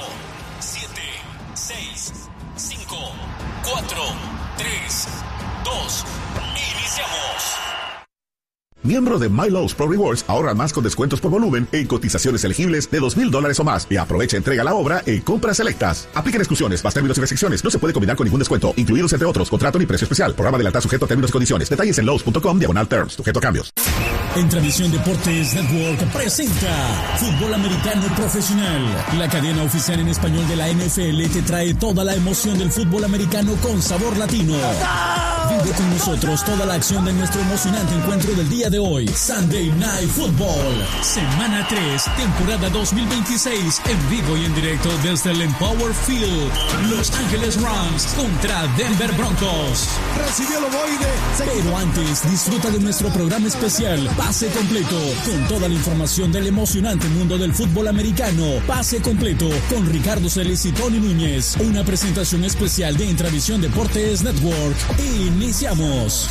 7, 6, 5, 4, 3, 2, iniciamos. Miembro de MyLowe's Pro Rewards, ahorra más con descuentos por volumen en cotizaciones elegibles de $2,000 o más y aprovecha entrega a la obra en compras selectas. Apliquen exclusiones, más términos y restricciones. No se puede combinar con ningún descuento, incluidos entre otros. Contrato ni precio especial. Programa de lealtad sujeto a términos y condiciones. Detalles en Lowe's.com/terms. Sujeto a cambios. Entravisión Deportes Network presenta Fútbol Americano Profesional. La cadena oficial en español de la NFL te trae toda la emoción del fútbol americano con sabor latino. Vive con nosotros toda la acción de nuestro emocionante encuentro del día de hoy. Sunday Night Football. Semana 3, temporada 2026. En vivo y en directo desde el Empower Field. Los Ángeles Rams contra Denver Broncos. Recibió el ovoide. Pero antes, disfruta de nuestro programa especial Pase Completo, con toda la información del emocionante mundo del fútbol americano. Pase Completo, con Ricardo Celis y Tony Núñez. Una presentación especial de Intravisión Deportes Network. Iniciamos.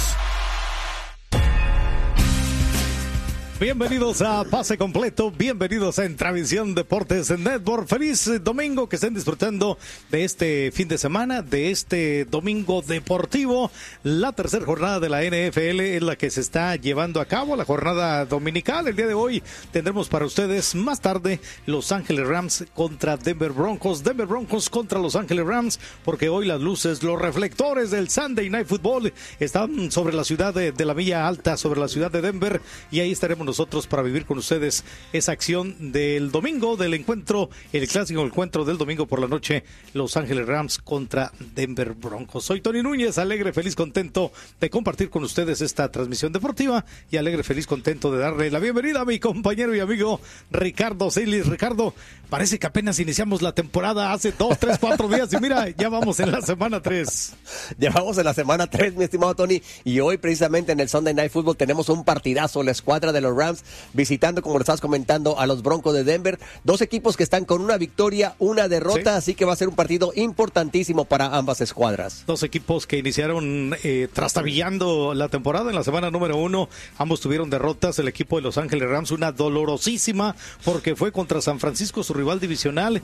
Bienvenidos a Pase Completo, bienvenidos a Intravisión Deportes Network. Feliz domingo, que estén disfrutando de este fin de semana, de este domingo deportivo. La tercera jornada de la NFL es la que se está llevando a cabo, la jornada dominical. El día de hoy tendremos para ustedes más tarde Los Ángeles Rams contra Denver Broncos. Denver Broncos contra Los Ángeles Rams, porque hoy las luces, los reflectores del Sunday Night Football están sobre la ciudad de la Villa Alta, sobre la ciudad de Denver, y ahí estaremos nosotros para vivir con ustedes esa acción del domingo, del encuentro, el clásico encuentro del domingo por la noche, Los Ángeles Rams contra Denver Broncos. Soy Tony Núñez, alegre, feliz, contento de compartir con ustedes esta transmisión deportiva y alegre, feliz, contento de darle la bienvenida a mi compañero y amigo Ricardo Celis. Ricardo, parece que apenas iniciamos la temporada hace 2, 3, 4 días y mira, ya vamos en la semana 3. Ya vamos en la semana 3, mi estimado Tony, y hoy precisamente en el Sunday Night Football tenemos un partidazo, la escuadra de los Rams visitando, como lo estabas comentando, a los Broncos de Denver. Dos equipos que están con una victoria, una derrota, sí. Así que va a ser un partido importantísimo para ambas escuadras. Dos equipos que iniciaron trastabillando la temporada en la semana número 1. Ambos tuvieron derrotas. El equipo de Los Ángeles Rams, una dolorosísima, porque fue contra San Francisco, su rival divisional,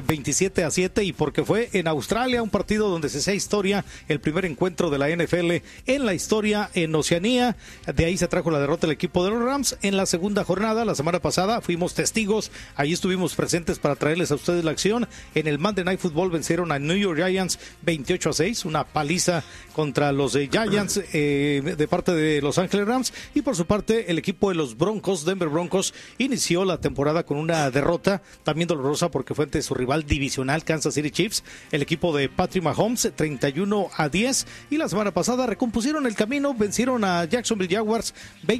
27-7, y porque fue en Australia, un partido donde se hacía historia, el primer encuentro de la NFL en la historia en Oceanía. De ahí se trajo la derrota del equipo de los Rams. En la segunda jornada, la semana pasada, fuimos testigos, ahí estuvimos presentes para traerles a ustedes la acción. En el Monday Night Football vencieron a New York Giants 28-6, una paliza contra los Giants de parte de Los Ángeles Rams. Y por su parte, el equipo de los Broncos, Denver Broncos, inició la temporada con una derrota también dolorosa, porque fue ante su rival divisional, Kansas City Chiefs, el equipo de Patrick Mahomes, 31-10. Y la semana pasada recompusieron el camino, vencieron a Jacksonville Jaguars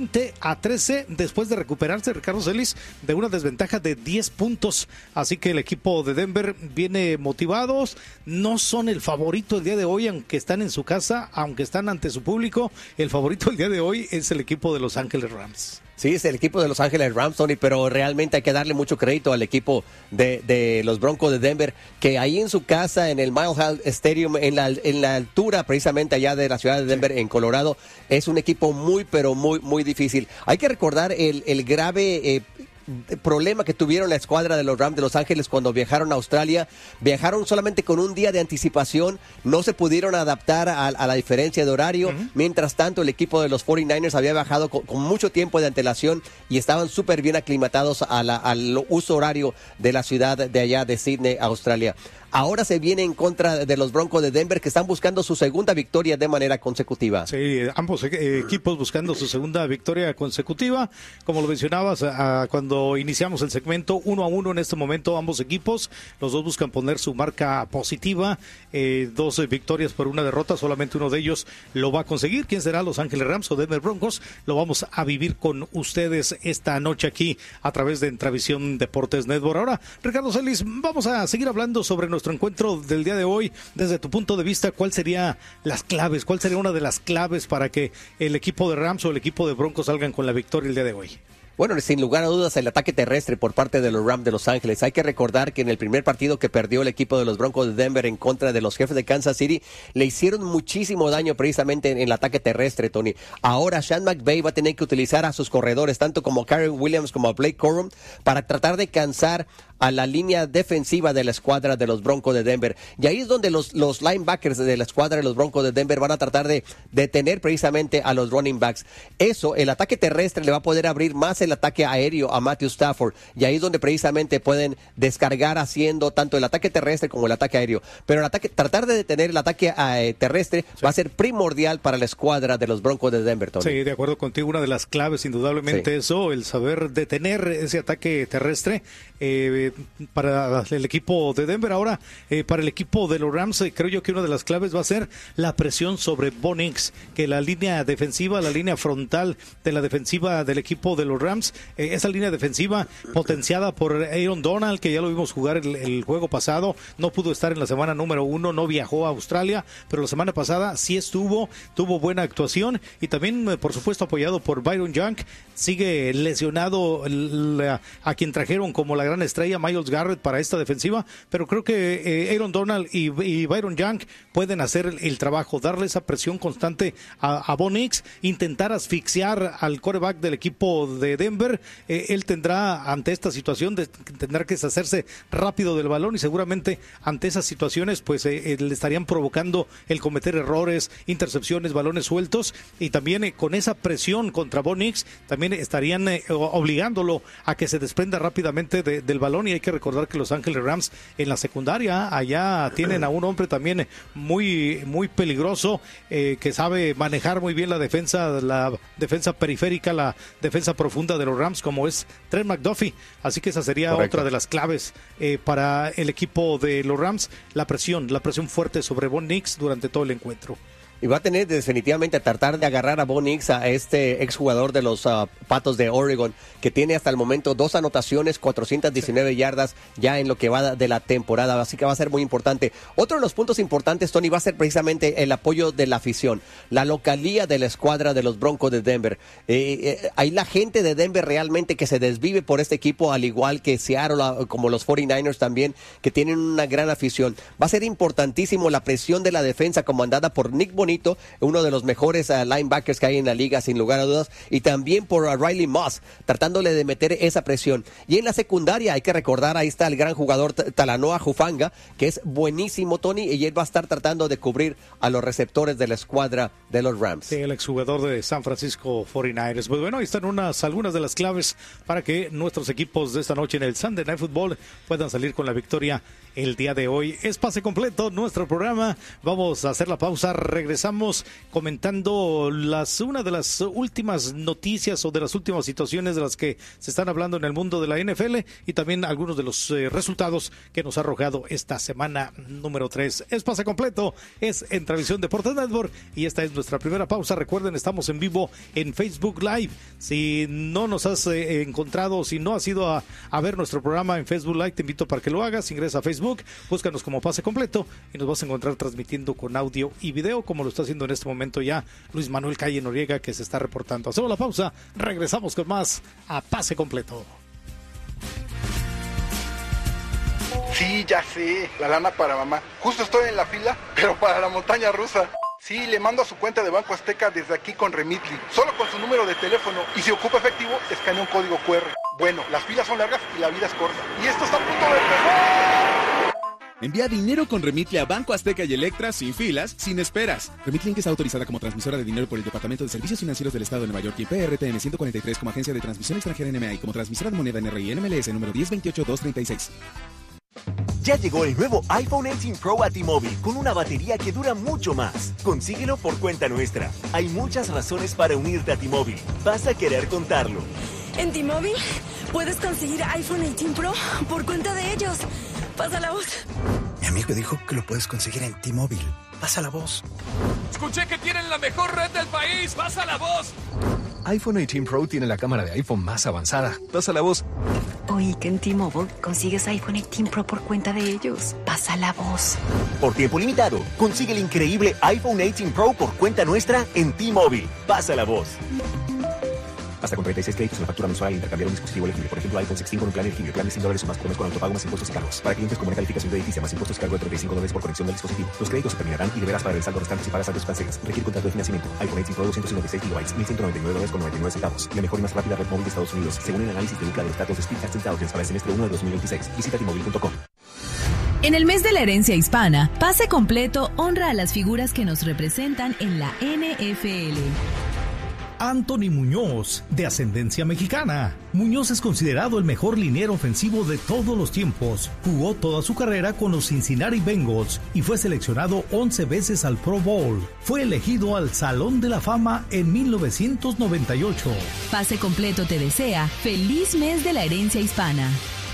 20-13, después de recuperarse, Ricardo Celis, de una desventaja de 10 puntos. Así que el equipo de Denver viene motivados. No son el favorito el día de hoy, aunque están en su casa, aunque están ante su público. El favorito el día de hoy es el equipo de Los Ángeles Rams. Sí, es el equipo de Los Ángeles Rams, Tony, pero realmente hay que darle mucho crédito al equipo de los Broncos de Denver, que ahí en su casa, en el Mile High Stadium, en la altura precisamente allá de la ciudad de Denver, en Colorado, es un equipo muy, pero muy difícil. Hay que recordar el grave problema que tuvieron la escuadra de los Rams de Los Ángeles cuando viajaron a Australia. Viajaron solamente con un día de anticipación, no se pudieron adaptar a la diferencia de horario. Mientras tanto, el equipo de los 49ers había viajado con mucho tiempo de antelación y estaban súper bien aclimatados al uso horario de la ciudad de allá de Sydney, Australia. Ahora se viene en contra de los Broncos de Denver, que están buscando su segunda victoria de manera consecutiva. Sí, ambos equipos buscando su segunda victoria consecutiva. Como lo mencionabas cuando iniciamos el segmento, 1-1 en este momento ambos equipos. Los dos buscan poner su marca positiva. 2 victorias por una derrota, solamente uno de ellos lo va a conseguir. ¿Quién será, Los Ángeles Rams o Denver Broncos? Lo vamos a vivir con ustedes esta noche aquí a través de Intravisión Deportes Network. Ahora, Ricardo Celis, vamos a seguir hablando sobre nuestro encuentro del día de hoy. Desde tu punto de vista, ¿cuál sería las claves? ¿Cuál sería una de las claves para que el equipo de Rams o el equipo de Broncos salgan con la victoria el día de hoy? Bueno, sin lugar a dudas, el ataque terrestre por parte de los Rams de Los Ángeles. Hay que recordar que en el primer partido que perdió el equipo de los Broncos de Denver en contra de los Jefes de Kansas City, le hicieron muchísimo daño precisamente en el ataque terrestre, Tony. Ahora Sean McVay va a tener que utilizar a sus corredores, tanto como Karen Williams como a Blake Corum, para tratar de cansar a la línea defensiva de la escuadra de los Broncos de Denver. Y ahí es donde los linebackers de la escuadra de los Broncos de Denver van a tratar de detener precisamente a los running backs. Eso, el ataque terrestre le va a poder abrir más el ataque aéreo a Matthew Stafford. Y ahí es donde precisamente pueden descargar haciendo tanto el ataque terrestre como el ataque aéreo. Pero tratar de detener el ataque terrestre va a ser primordial para la escuadra de los Broncos de Denver, Tony. Sí, de acuerdo contigo. Una de las claves, indudablemente, eso, el saber detener ese ataque terrestre para el equipo de Denver. Ahora, para el equipo de los Rams, creo yo que una de las claves va a ser la presión sobre Bo Nix, que la línea defensiva, la línea frontal de la defensiva del equipo de los Rams, esa línea defensiva potenciada por Aaron Donald, que ya lo vimos jugar el juego pasado, no pudo estar en la semana número 1, no viajó a Australia, pero la semana pasada sí tuvo buena actuación, y también, por supuesto, apoyado por Byron Young. Sigue lesionado a quien trajeron como la gran estrella, Myles Garrett, para esta defensiva, pero creo que Aaron Donald y Byron Young pueden hacer el trabajo, darle esa presión constante a Bo Nix, intentar asfixiar al quarterback del equipo de Denver. Él tendrá, ante esta situación, tendrá que deshacerse rápido del balón, y seguramente ante esas situaciones pues le estarían provocando el cometer errores, intercepciones, balones sueltos, y también con esa presión contra Bo Nix también estarían obligándolo a que se desprenda rápidamente del balón. Y hay que recordar que Los Ángeles Rams en la secundaria allá tienen a un hombre también muy, muy peligroso, que sabe manejar muy bien la defensa periférica, la defensa profunda de los Rams, como es Trent McDuffie. Así que esa sería otra de las claves para el equipo de los Rams, la presión fuerte sobre Bo Nix durante todo el encuentro. Y va a tener definitivamente tratar de agarrar a Bo Nix, a este exjugador de los Patos de Oregon, que tiene hasta el momento 2 anotaciones, 419 yardas ya en lo que va de la temporada. Así que va a ser muy importante. Otro de los puntos importantes, Tony, va a ser precisamente el apoyo de la afición, la localía de la escuadra de los Broncos de Denver. Hay la gente de Denver realmente que se desvive por este equipo, al igual que Seattle, como los 49ers también, que tienen una gran afición. Va a ser importantísimo la presión de la defensa comandada por Nick Bonito, uno de los mejores linebackers que hay en la liga, sin lugar a dudas, y también por Riley Moss, tratándole de meter esa presión. Y en la secundaria hay que recordar, ahí está el gran jugador Talanoa Hufanga, que es buenísimo, Tony, y él va a estar tratando de cubrir a los receptores de la escuadra de los Rams. Sí, el exjugador de San Francisco 49ers. Pues bueno, ahí están algunas de las claves para que nuestros equipos de esta noche en el Sunday Night Football puedan salir con la victoria el día de hoy. Es pase completo nuestro programa. Vamos a hacer la pausa, regresamos comentando una de las últimas noticias o de las últimas situaciones de las que se están hablando en el mundo de la NFL, y también algunos de los resultados que nos ha arrojado esta semana número 3. Es pase completo, es en Transmisión Deportes Network, y esta es nuestra primera pausa. Recuerden, estamos en vivo en Facebook Live. Si no nos has encontrado, si no has ido a ver nuestro programa en Facebook Live, te invito para que lo hagas. Ingresa a Facebook, búscanos como Pase Completo y nos vas a encontrar transmitiendo con audio y video, como lo está haciendo en este momento ya Luis Manuel Calle Noriega, que se está reportando. Hacemos la pausa, regresamos con más a Pase Completo. Sí, ya sé, la lana para mamá. Justo estoy en la fila, pero para la montaña rusa. Sí, le mando a su cuenta de Banco Azteca desde aquí con Remitly, solo con su número de teléfono, y si ocupa efectivo, escanea un código QR. Bueno, las filas son largas y la vida es corta. Y esto está a punto de empezar. Envía dinero con Remitly a Banco Azteca y Electra sin filas, sin esperas. Remitly es autorizada como transmisora de dinero por el Departamento de Servicios Financieros del Estado de Nueva York y PRTN 143 como agencia de transmisión extranjera NMA y como transmisora de moneda NRI NMLS número 1028236. Ya llegó el nuevo iPhone 18 Pro a T-Mobile con una batería que dura mucho más. Consíguelo por cuenta nuestra. Hay muchas razones para unirte a T-Mobile. Vas a querer contarlo. En T-Mobile puedes conseguir iPhone 18 Pro por cuenta de ellos. Pasa la voz. Mi amigo dijo que lo puedes conseguir en T-Mobile. Pasa la voz. Escuché que tienen la mejor red del país. Pasa la voz. iPhone 18 Pro tiene la cámara de iPhone más avanzada. Pasa la voz. Oí que en T-Mobile consigues iPhone 18 Pro por cuenta de ellos. Pasa la voz. Por tiempo limitado, consigue el increíble iPhone 18 Pro por cuenta nuestra en T-Mobile. Pasa la voz. Hasta con 36 créditos en la factura mensual al intercambiar un dispositivo elegible. Por ejemplo, iPhone 16 con un plan elegible. Plan de $100 o más por mes con autopago más impuestos y cargos. Para clientes con buena calificación crediticia más impuestos y cargo de $35 por conexión del dispositivo. Los créditos se terminarán y deberás pagar el saldo restante si pagas antes financieras. Requiere contrato de financiamiento. iPhone 18 Pro 256 GB, $1.199.99. La mejor y más rápida red móvil de Estados Unidos, según el análisis de Ookla de los datos de Speedtest Intelligence para el semestre 1 de 2026. Visita T-Mobile.com. En el mes de la herencia hispana, Pase Completo honra a las figuras que nos representan en la NFL. Anthony Muñoz, de ascendencia mexicana. Muñoz es considerado el mejor liniero ofensivo de todos los tiempos. Jugó toda su carrera con los Cincinnati Bengals y fue seleccionado 11 veces al Pro Bowl. Fue elegido al Salón de la Fama en 1998. Pase Completo te desea feliz mes de la herencia hispana.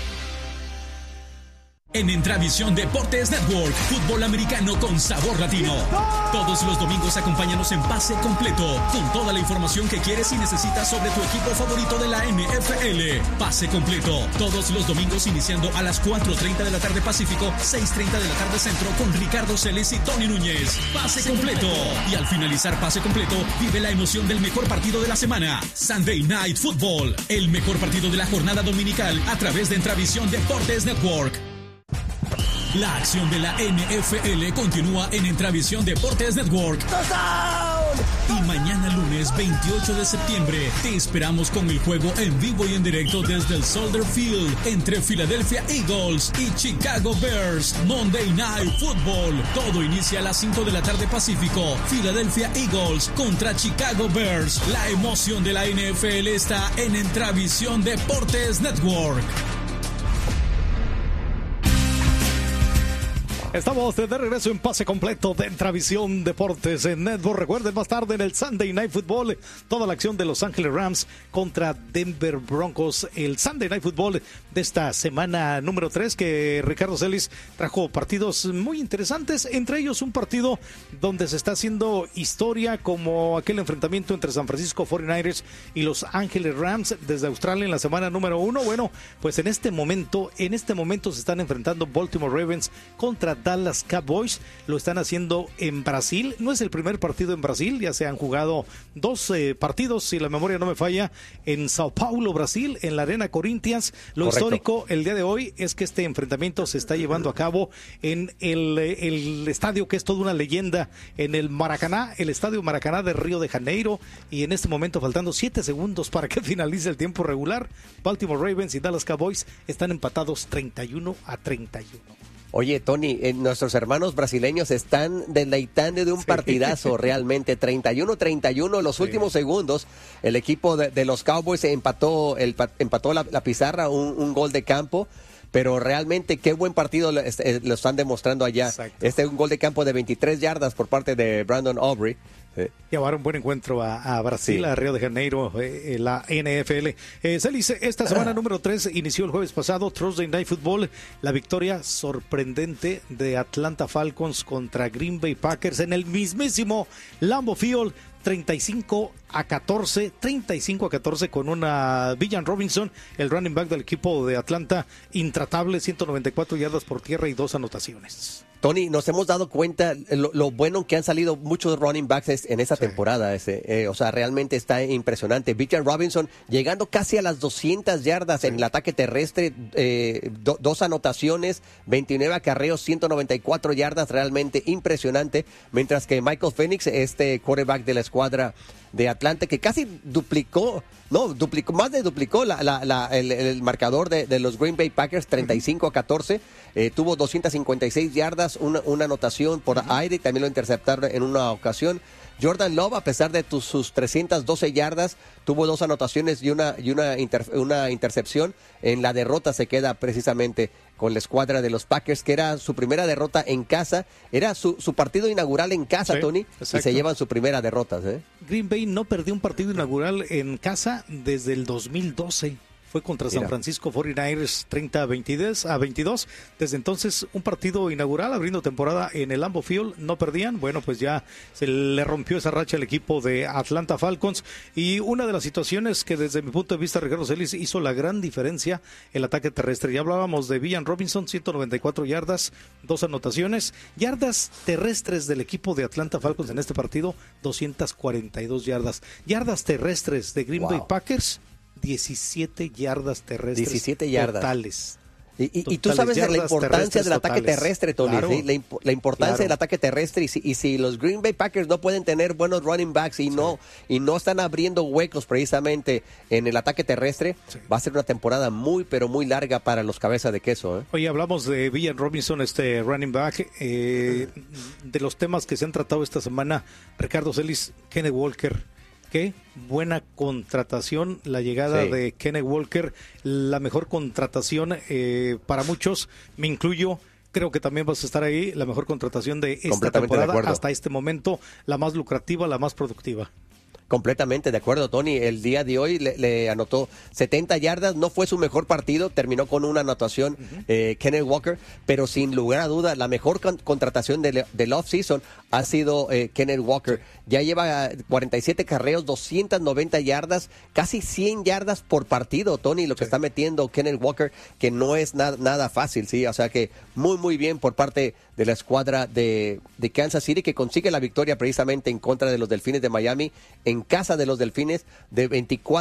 En Entravisión Deportes Network, fútbol americano con sabor latino. Todos los domingos acompáñanos en Pase Completo, con toda la información que quieres y necesitas sobre tu equipo favorito de la NFL. Pase Completo, todos los domingos iniciando a las 4:30 de la tarde Pacífico, 6:30 de la tarde Centro, con Ricardo Celes y Tony Núñez. Pase Completo. Y al finalizar Pase Completo, vive la emoción del mejor partido de la semana, Sunday Night Football, el mejor partido de la jornada dominical a través de Entravisión Deportes Network. La acción de la NFL continúa en Entravisión Deportes Network. Y mañana lunes 28 de septiembre te esperamos con el juego en vivo y en directo desde el Soldier Field entre Philadelphia Eagles y Chicago Bears. Monday Night Football. Todo inicia a las 5 de la tarde Pacífico. Philadelphia Eagles contra Chicago Bears. La emoción de la NFL está en Entravisión Deportes Network. Estamos de regreso en Pase Completo de Entravisión Deportes en Network. Recuerden, más tarde en el Sunday Night Football, toda la acción de Los Ángeles Rams contra Denver Broncos. El Sunday Night Football de esta semana número 3, que Ricardo Celis trajo partidos muy interesantes, entre ellos un partido donde se está haciendo historia, como aquel enfrentamiento entre San Francisco 49ers y Los Ángeles Rams desde Australia en la semana número 1. Bueno, pues en este momento se están enfrentando Baltimore Ravens contra Dallas Cowboys. Lo están haciendo en Brasil. No es el primer partido en Brasil, ya se han jugado 2 partidos, si la memoria no me falla, en Sao Paulo, Brasil, en la Arena Corinthians. Lo Correcto. Histórico el día de hoy es que este enfrentamiento se está llevando a cabo en el estadio que es toda una leyenda, en el Maracaná, el estadio Maracaná de Río de Janeiro, y en este momento, faltando 7 segundos para que finalice el tiempo regular, Baltimore Ravens y Dallas Cowboys están empatados 31-31. Oye, Tony, nuestros hermanos brasileños están deleitando de un partidazo realmente, 31-31 los últimos segundos. El equipo de los Cowboys empató la pizarra, un gol de campo. Pero realmente qué buen partido lo están demostrando allá. Exacto. Un gol de campo de 23 yardas por parte de Brandon Aubrey. Llevaron un buen encuentro a Brasil, sí. A Río de Janeiro, la NFL. Celis, esta semana número 3 inició el jueves pasado, Thursday Night Football, la victoria sorprendente de Atlanta Falcons contra Green Bay Packers en el mismísimo Lambeau Field. 35-14 con una Villan Robinson, el running back del equipo de Atlanta, intratable, 194 yardas por tierra y 2 anotaciones. Tony, nos hemos dado cuenta lo bueno que han salido muchos running backs en esta temporada. O sea, realmente está impresionante. Villan Robinson llegando casi a las 200 yardas en el ataque terrestre, 2 anotaciones, 29 acarreos, 194 yardas, realmente impresionante. Mientras que Michael Penix, quarterback de la escuadra de Atlanta, que casi duplicó el marcador de los Green Bay Packers, 35-14, tuvo 256 yardas, una anotación por aire, y también lo interceptaron en una ocasión. Jordan Love, a pesar de sus 312 yardas, tuvo 2 anotaciones y una intercepción. En la derrota se queda precisamente con la escuadra de los Packers, que era su primera derrota en casa. Era su partido inaugural en casa, sí, Tony, exacto. Y se llevan su primera derrota. Green Bay no perdió un partido inaugural en casa desde el 2012. fue contra San Francisco 49ers 30-22. Desde entonces, un partido inaugural abriendo temporada en el Lambeau Field, no perdían. Bueno, pues ya se le rompió esa racha al equipo de Atlanta Falcons, y una de las situaciones que desde mi punto de vista Ricardo Celis hizo la gran diferencia, el ataque terrestre. Ya hablábamos de Villan Robinson, 194 yardas, 2 anotaciones. Yardas terrestres del equipo de Atlanta Falcons en este partido, 242 yardas. Yardas terrestres de Green Bay Packers, 17 yardas terrestres 17 yardas. totales. Y tú sabes de la importancia del ataque terrestre, Tony, claro. ¿Sí? La importancia del ataque terrestre, y si los Green Bay Packers no pueden tener buenos running backs y no están abriendo huecos precisamente en el ataque terrestre, va a ser una temporada muy, pero muy larga para los cabezas de queso. Oye, hablamos de Villan Robinson, este running back, de los temas que se han tratado esta semana, Ricardo Celis, Kenneth Walker. Qué buena contratación la llegada de Kenneth Walker, la mejor contratación para muchos, me incluyo. Creo que también vas a estar ahí, la mejor contratación de esta temporada, hasta este momento, la más lucrativa, la más productiva. Completamente de acuerdo, Tony. El día de hoy le anotó 70 yardas. No fue su mejor partido, terminó con una anotación Kenneth Walker, pero sin lugar a duda la mejor contratación del off-season ha sido Kenneth Walker. Ya lleva 47 carreos, 290 yardas, casi 100 yardas por partido, Tony, lo que está metiendo Kenneth Walker, que no es nada fácil, ¿sí? O sea que muy bien por parte de la escuadra de Kansas City, que consigue la victoria precisamente en contra de los Delfines de Miami, en casa de los Delfines, de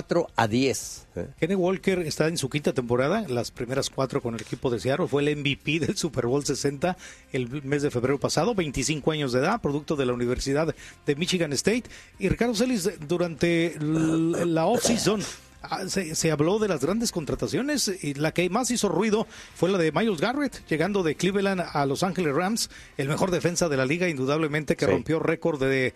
24-10. Kenneth Walker está en su quinta temporada, las primeras 4 con el equipo de Seattle, fue el MVP del Super Bowl 60 el mes de febrero pasado, 25 años de edad, producto de la Universidad de Michigan State. Y Ricardo Celis, durante la off-season se habló de las grandes contrataciones, y la que más hizo ruido fue la de Myles Garrett, llegando de Cleveland a Los Ángeles Rams, el mejor defensa de la liga, indudablemente, que rompió récord de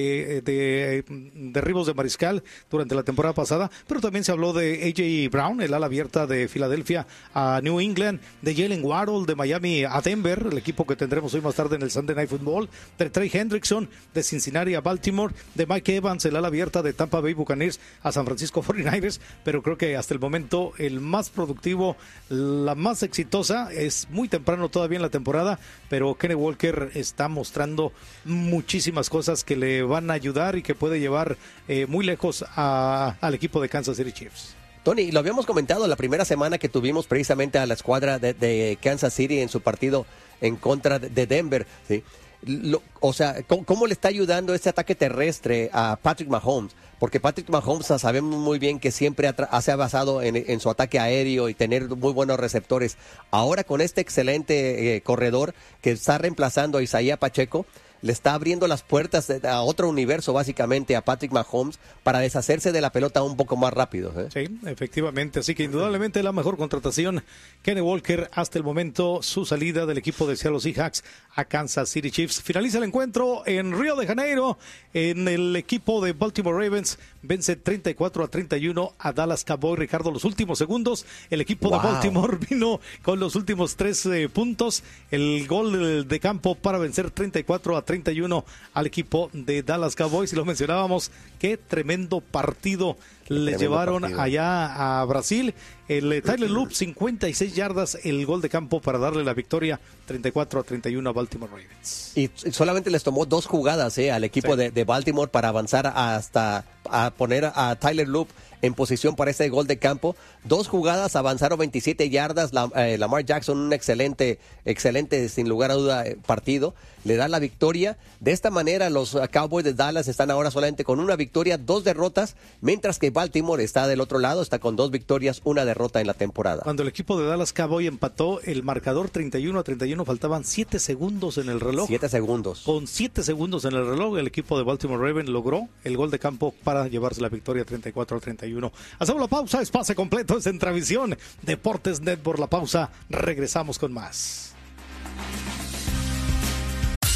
derribos de mariscal durante la temporada pasada. Pero también se habló de A.J. Brown, el ala abierta de Filadelfia a New England, de Jalen Waddle de Miami a Denver, el equipo que tendremos hoy más tarde en el Sunday Night Football, de Trey Hendrickson de Cincinnati a Baltimore, de Mike Evans, el ala abierta de Tampa Bay Buccaneers a San Francisco 49ers. Pero creo que hasta el momento el más productivo, la más exitosa, es muy temprano todavía en la temporada, pero Kenneth Walker está mostrando muchísimas cosas que le van a ayudar y que puede llevar muy lejos al equipo de Kansas City Chiefs. Tony, lo habíamos comentado la primera semana que tuvimos precisamente a la escuadra de Kansas City en su partido en contra de Denver, ¿sí? O sea, ¿cómo le está ayudando este ataque terrestre a Patrick Mahomes? Porque Patrick Mahomes sabemos muy bien que siempre se ha basado en su ataque aéreo y tener muy buenos receptores. Ahora con este excelente corredor que está reemplazando a Isaiah Pacheco, le está abriendo las puertas a otro universo, básicamente, a Patrick Mahomes, para deshacerse de la pelota un poco más rápido. Sí, efectivamente. Así que indudablemente la mejor contratación, Kenneth Walker, hasta el momento, su salida del equipo de Seattle Seahawks a Kansas City Chiefs. Finaliza el encuentro en Río de Janeiro, en el equipo de Baltimore Ravens, vence 34-31 a Dallas Cowboys. Ricardo, los últimos segundos, el equipo de Baltimore vino con los últimos 3 puntos, el gol de campo para vencer 34-31 al equipo de Dallas Cowboys. Y lo mencionábamos, qué tremendo partido les llevaron allá a Brasil. El Tyler Loop, 56 yardas, el gol de campo para darle la victoria 34-31 a Baltimore Ravens. Y solamente les tomó 2 jugadas al equipo de Baltimore para avanzar hasta a poner a Tyler Loop en posición para ese gol de campo. 2 jugadas, avanzaron 27 yardas. Lamar Jackson, un excelente, sin lugar a duda, partido. Le da la victoria. De esta manera, los Cowboys de Dallas están ahora solamente con 1 victoria, 2 derrotas, mientras que Baltimore está del otro lado, está con 2 victorias, 1 derrota en la temporada. Cuando el equipo de Dallas Cowboys empató el marcador 31-31, faltaban 7 segundos en el reloj. 7 segundos. Con 7 segundos en el reloj, el equipo de Baltimore Ravens logró el gol de campo para llevarse la victoria 34-31. Hacemos la pausa, es pase completo, es en Travisión Deportes Network. La pausa, regresamos con más.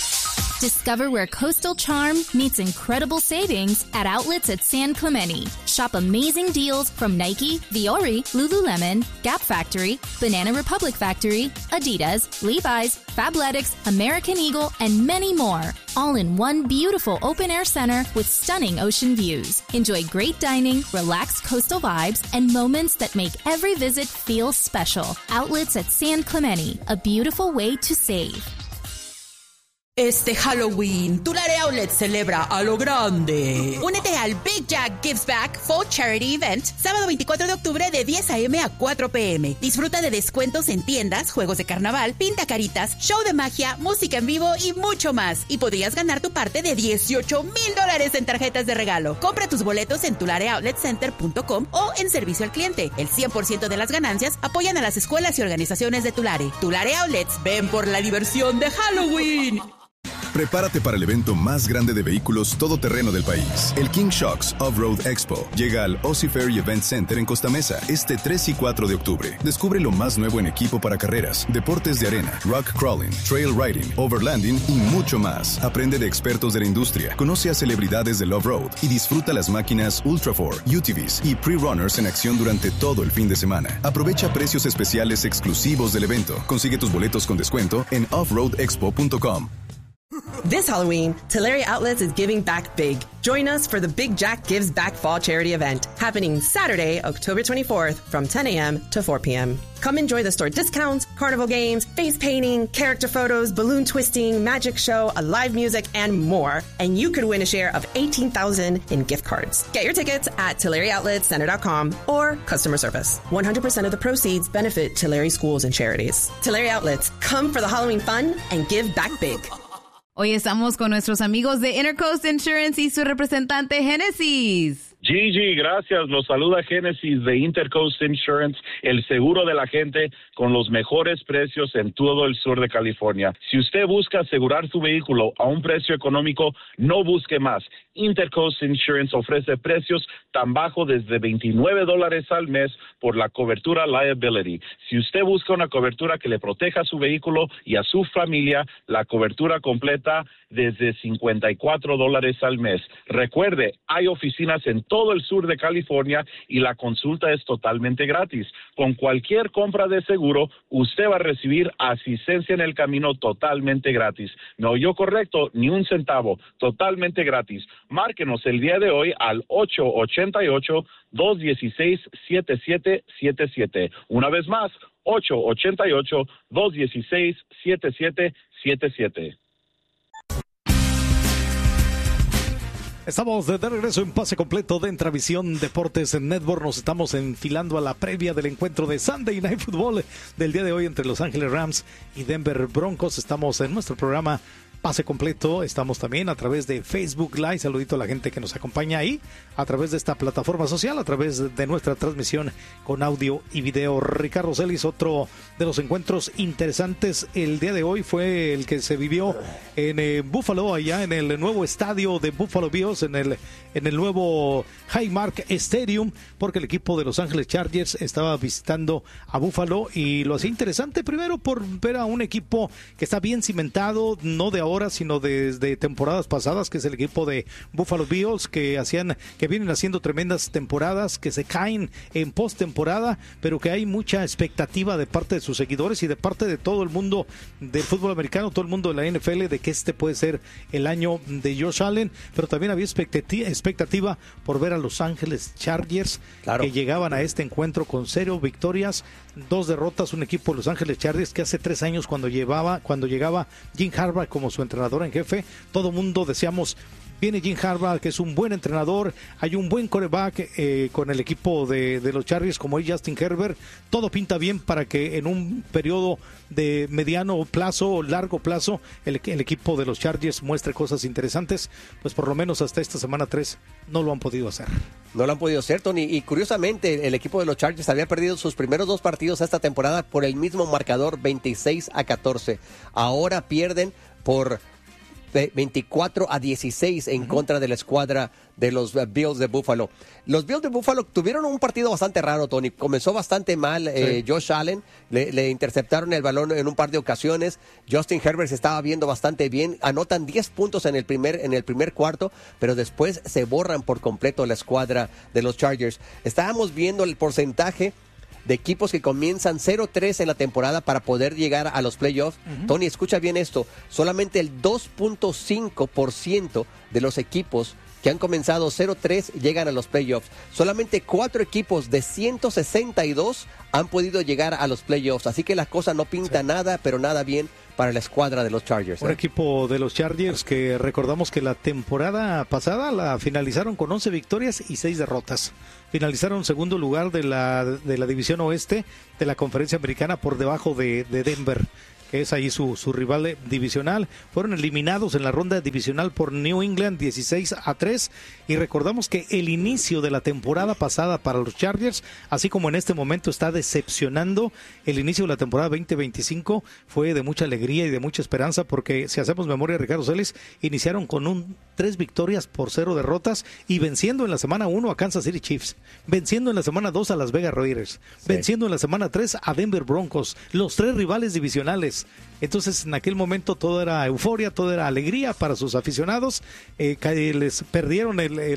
Discover where coastal charm meets incredible savings at outlets at San Clemente. Shop amazing deals from Nike, Viore, Lululemon, Gap Factory, Banana Republic Factory, Adidas, Levi's, Fabletics, American Eagle, and many more. All in one beautiful open-air center with stunning ocean views. Enjoy great dining, relaxed coastal vibes, and moments that make every visit feel special. Outlets at San Clemente, a beautiful way to save. Este Halloween, Tulare Outlet celebra a lo grande. Únete al Big Jack Gives Back Fall Charity Event, sábado 24 de octubre de 10 a.m. a 4 p.m. Disfruta de descuentos en tiendas, juegos de carnaval, pintacaritas, show de magia, música en vivo y mucho más. Y podrías ganar tu parte de $18,000 en tarjetas de regalo. Compra tus boletos en tulareoutletcenter.com o en servicio al cliente. El 100% de las ganancias apoyan a las escuelas y organizaciones de Tulare. Tulare Outlets, ven por la diversión de Halloween. Prepárate para el evento más grande de vehículos todoterreno del país. El King Shocks Off-Road Expo llega al Aussie Ferry Event Center en Costa Mesa este 3 y 4 de octubre. Descubre lo más nuevo en equipo para carreras, deportes de arena, rock crawling, trail riding, overlanding y mucho más. Aprende de expertos de la industria, conoce a celebridades del off-road y disfruta las máquinas Ultra 4, UTVs y pre-runners en acción durante todo el fin de semana. Aprovecha precios especiales exclusivos del evento. Consigue tus boletos con descuento en offroadexpo.com. This Halloween, Tulare Outlets is giving back big. Join us for the Big Jack Gives Back Fall Charity Event, happening Saturday, October 24th from 10 a.m. to 4 p.m. Come enjoy the store discounts, carnival games, face painting, character photos, balloon twisting, magic show, a live music, and more. And you could win a share of $18,000 in gift cards. Get your tickets at TulareOutletCenter.com or customer service. 100% of the proceeds benefit Tulare schools and charities. Tulare Outlets, come for the Halloween fun and give back big. Hoy estamos con nuestros amigos de Intercoast Insurance y su representante Genesis. Gigi, gracias. Los saluda Genesis de Intercoast Insurance, el seguro de la gente con los mejores precios en todo el sur de California. Si usted busca asegurar su vehículo a un precio económico, no busque más. Intercoast Insurance ofrece precios tan bajos desde $29 al mes por la cobertura liability. Si usted busca una cobertura que le proteja a su vehículo y a su familia, la cobertura completa desde $54 al mes. Recuerde, hay oficinas en todo el sur de California y la consulta es totalmente gratis. Con cualquier compra de seguro, usted va a recibir asistencia en el camino totalmente gratis. No oyó correcto, ni un centavo, totalmente gratis. Márquenos el día de hoy al 888-216-7777. Una vez más, 888-216-7777. Estamos de regreso en pase completo de Entravisión Deportes en Network. Nos estamos enfilando a la previa del encuentro de Sunday Night Football del día de hoy entre Los Ángeles Rams y Denver Broncos. Estamos en nuestro programa Pase Completo. Estamos también a través de Facebook Live. Saludito a la gente que nos acompaña ahí a través de esta plataforma social, a través de nuestra transmisión con audio y video. Ricardo Celis, otro de los encuentros interesantes el día de hoy fue el que se vivió en Buffalo, allá en el nuevo estadio de Buffalo Bills, en el nuevo Highmark Stadium, porque el equipo de Los Ángeles Chargers estaba visitando a Buffalo y lo hacía interesante primero por ver a un equipo que está bien cimentado, no de ahora, sino desde temporadas pasadas, que es el equipo de Buffalo Bills, que vienen haciendo tremendas temporadas, que se caen en postemporada, pero que hay mucha expectativa de parte de sus seguidores y de parte de todo el mundo del fútbol americano, todo el mundo de la NFL, de que este puede ser el año de Josh Allen, pero también había expectativa por ver a Los Ángeles Chargers, claro, que llegaban a este encuentro con 0 victorias, 2 derrotas, un equipo de Los Ángeles Chargers que hace 3 años cuando llegaba Jim Harbaugh como su entrenador en jefe, todo mundo decíamos, viene Jim Harbaugh, que es un buen entrenador, hay un buen quarterback con el equipo de los Chargers como es Justin Herbert, todo pinta bien para que en un periodo de mediano plazo o largo plazo el equipo de los Chargers muestre cosas interesantes, pues por lo menos hasta esta semana 3 no lo han podido hacer. No lo han podido hacer, Tony, y curiosamente el equipo de los Chargers había perdido sus primeros 2 partidos esta temporada por el mismo marcador, 26-14. Ahora pierden por 24-16 en contra de la escuadra de los Bills de Buffalo. Los Bills de Buffalo tuvieron un partido bastante raro, Tony. Comenzó bastante mal Josh Allen. Le interceptaron el balón en un par de ocasiones. Justin Herbert se estaba viendo bastante bien. Anotan 10 puntos en el primer cuarto, pero después se borran por completo la escuadra de los Chargers. Estábamos viendo el porcentaje de equipos que comienzan 0-3 en la temporada para poder llegar a los playoffs. Tony, escucha bien esto. Solamente el 2.5% de los equipos que han comenzado 0-3 llegan a los playoffs. Solamente 4 equipos de 162 han podido llegar a los playoffs. Así que la cosa no pinta nada, pero nada bien para la escuadra de los Chargers. Un equipo de los Chargers que recordamos que la temporada pasada la finalizaron con 11 victorias y 6 derrotas. Finalizaron segundo lugar de la división oeste de la conferencia americana por debajo de Denver, que es ahí su rival divisional. Fueron eliminados en la ronda divisional por New England 16-3 y recordamos que el inicio de la temporada pasada para los Chargers, así como en este momento está decepcionando, el inicio de la temporada 2025 fue de mucha alegría y de mucha esperanza, porque si hacemos memoria, Ricardo Celis, iniciaron con 3 victorias por 0 derrotas y venciendo en la semana 1 a Kansas City Chiefs, venciendo en la semana 2 a Las Vegas Raiders, venciendo en la semana 3 a Denver Broncos, los 3 rivales divisionales. Entonces en aquel momento todo era euforia, todo era alegría para sus aficionados. Les perdieron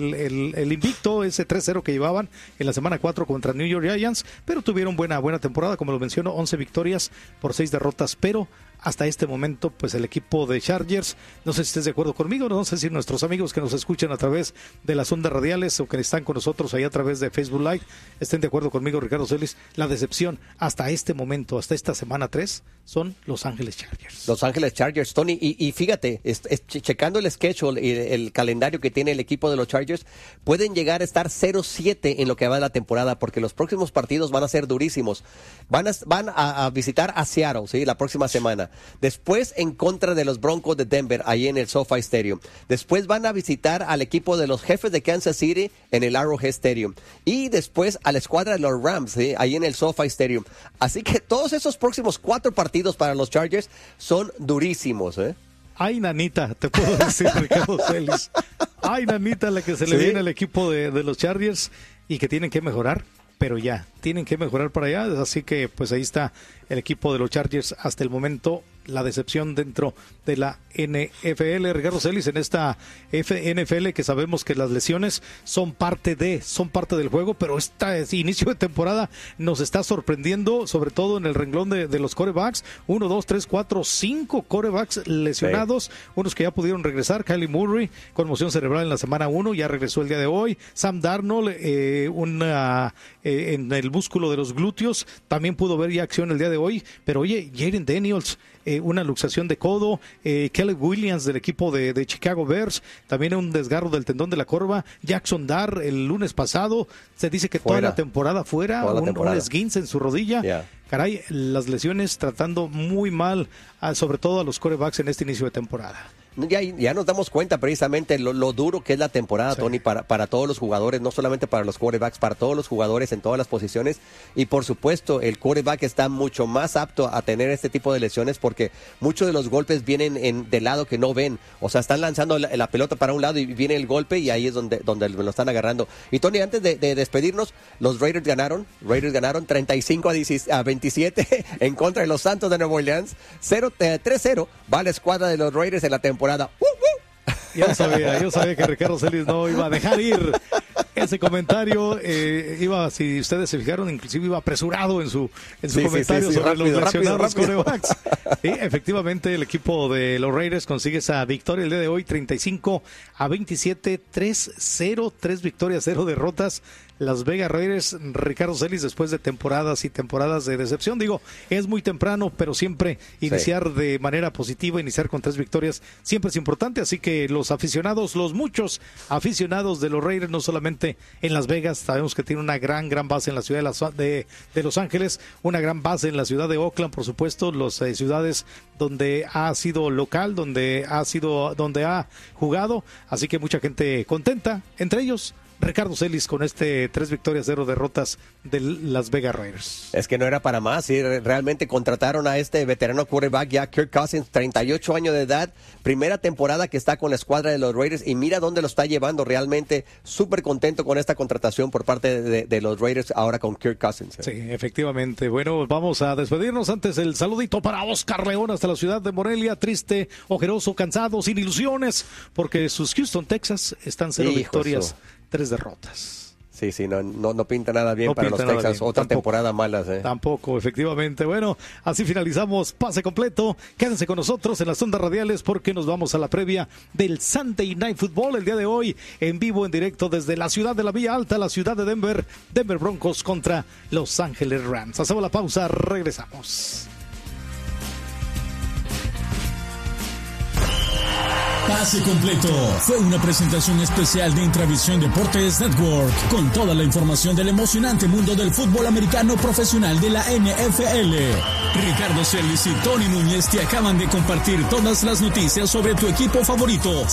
el invicto, ese 3-0 que llevaban en la semana 4 contra New York Giants, pero tuvieron buena temporada, como lo menciono, 11 victorias por 6 derrotas, pero hasta este momento, pues el equipo de Chargers, no sé si estés de acuerdo conmigo, no sé si nuestros amigos que nos escuchan a través de las ondas radiales o que están con nosotros ahí a través de Facebook Live, estén de acuerdo conmigo, Ricardo Celis. La decepción hasta este momento, hasta esta semana 3, son Los Ángeles Chargers. Los Ángeles Chargers, Tony, y fíjate, checando el schedule y el calendario que tiene el equipo de los Chargers, pueden llegar a estar 0-7 en lo que va de la temporada, porque los próximos partidos van a ser durísimos. Van a visitar a Seattle, ¿sí?, la próxima semana. Después en contra de los Broncos de Denver, ahí en el SoFi Stadium. Después van a visitar al equipo de los Jefes de Kansas City en el Arrowhead Stadium. Y después a la escuadra de los Rams, ¿sí?, ahí en el SoFi Stadium. Así que todos esos próximos 4 partidos para los Chargers son durísimos, ¿eh? Ay, nanita, te puedo decir, Ricardo Celis. Ay, nanita, la que se le viene al equipo de los Chargers y que tienen que mejorar. Pero ya, tienen que mejorar para allá, así que pues ahí está el equipo de los Chargers hasta el momento, la decepción dentro de la NFL. Ricardo Celis, en esta NFL que sabemos que las lesiones son parte del juego, pero este inicio de temporada nos está sorprendiendo, sobre todo en el renglón de los quarterbacks. 1, 2, 3, 4, 5 quarterbacks lesionados, unos que ya pudieron regresar. Kyler Murray, conmoción cerebral en la semana 1, ya regresó el día de hoy. Sam Darnold, en el músculo de los glúteos, también pudo ver ya acción el día de hoy, pero oye, Jaden Daniels, una luxación de codo. Caleb Williams del equipo de Chicago Bears, también un desgarro del tendón de la corva. Jackson Dart el lunes pasado, se dice que toda la temporada fuera, un esguince en su rodilla. Caray, las lesiones tratando muy mal, sobre todo a los quarterbacks en este inicio de temporada. Ya nos damos cuenta precisamente lo duro que es la temporada, Tony, para todos los jugadores, no solamente para los quarterbacks, para todos los jugadores en todas las posiciones. Y por supuesto, el quarterback está mucho más apto a tener este tipo de lesiones, porque muchos de los golpes vienen del lado que no ven. O sea, están lanzando la pelota para un lado y viene el golpe, y ahí es donde lo están agarrando. Y Tony, antes de despedirnos, los Raiders ganaron 35-27 en contra de los Santos de Nueva Orleans. 3-0 va la escuadra de los Raiders en la temporada. Yo sabía que Ricardo Celis no iba a dejar ir ese comentario. Si ustedes se fijaron, inclusive iba apresurado en su comentario sobre los lesionados quarterbacks. Sí, efectivamente, el equipo de los Raiders consigue esa victoria el día de hoy, 35-27, 3-0, 3 victorias, 0 derrotas. Las Vegas Raiders, Ricardo Celis, después de temporadas y temporadas de decepción. Digo, es muy temprano, pero siempre iniciar de manera positiva, iniciar con 3 victorias, siempre es importante. Así que los aficionados, los muchos aficionados de los Raiders, no solamente en Las Vegas, sabemos que tiene una gran base en la ciudad de Los Ángeles, una gran base en la ciudad de Oakland, por supuesto, las ciudades donde ha sido local, donde ha jugado. Así que mucha gente contenta, entre ellos Ricardo Celis con 3 victorias, 0 derrotas de Las Vegas Raiders. Es que no era para más, sí, realmente contrataron a este veterano quarterback ya, Kirk Cousins, 38 años de edad, primera temporada que está con la escuadra de los Raiders y mira dónde lo está llevando, realmente súper contento con esta contratación por parte de los Raiders ahora con Kirk Cousins. Sí, efectivamente. Bueno, vamos a despedirnos. Antes el saludito para Oscar León hasta la ciudad de Morelia, triste, ojeroso, cansado, sin ilusiones, porque sus Houston Texas están 0 victorias, 3 derrotas. Sí, no pinta nada bien para los Texans. Otra temporada mala. Tampoco, efectivamente. Bueno, así finalizamos Pase Completo. Quédense con nosotros en las ondas radiales porque nos vamos a la previa del Sunday Night Football el día de hoy, en vivo, en directo desde la ciudad de la Villa Alta, la ciudad de Denver. Denver Broncos contra Los Ángeles Rams. Hacemos la pausa, regresamos. Pase Completo fue una presentación especial de Intravisión Deportes Network, con toda la información del emocionante mundo del fútbol americano profesional de la NFL. Ricardo Celis y Tony Núñez te acaban de compartir todas las noticias sobre tu equipo favorito.